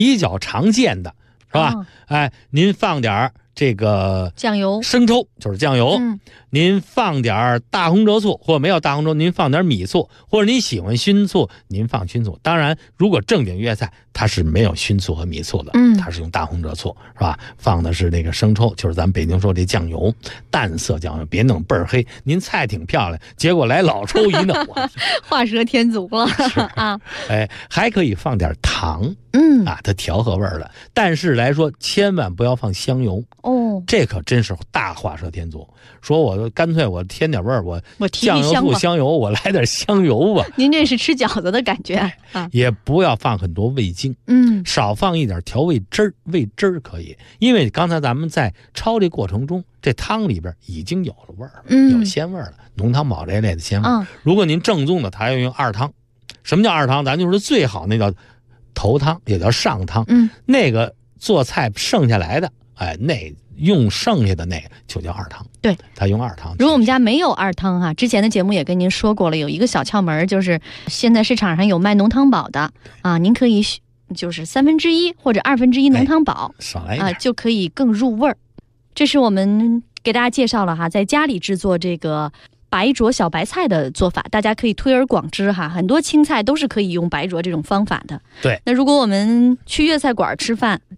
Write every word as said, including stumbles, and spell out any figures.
比较常见的是吧？ 哦、 哎，您放点这个酱油、 生抽，就是酱油。 嗯， 您放点大红浙醋，或者没有大红浙，您放点米醋，或者你喜欢熏醋，您放熏醋。当然，如果正经粤菜，它是没有熏醋和米醋的， 嗯， 它是用大红浙醋，是吧？放的是那个生抽，就是咱们北京说这酱油，淡色酱油，别弄倍儿黑。您菜挺漂亮，结果来老抽一弄， 画蛇添足了啊！ 哎，还可以放点糖， 嗯啊，它调和味儿的。但是来说，千万不要放香油哦， 这可真是大画蛇添足。说我干脆我添点味儿，我我提酱油提香吧醋香油，我来点香油吧。 您这是吃饺子的感觉啊！ 也不要放很多味精， 嗯， 少放一点调味汁儿，味汁儿可以，因为刚才咱们在焯这过程中，这汤里边已经有了味儿了， 嗯有鲜味儿了，浓汤宝这类的鲜味儿。 嗯， 如果您正宗的，它要用二汤。什么叫二汤？咱就说最好那叫头汤，也叫上汤。 嗯， 那个做菜剩下来的，哎，那用剩下的那个就叫二汤。 对， 他用二汤。 如果我们家没有二汤哈，之前的节目也跟您说过了，有一个小窍门，就是现在市场上有卖浓汤宝的啊，您可以就是三分之一或者二分之一浓汤宝， 哎、少来一点、 啊，就可以更入味儿。这是我们给大家介绍了哈，在家里制作这个白灼小白菜的做法，大家可以推而广之哈，很多青菜都是可以用白灼这种方法的。 对， 那如果我们去粤菜馆吃饭，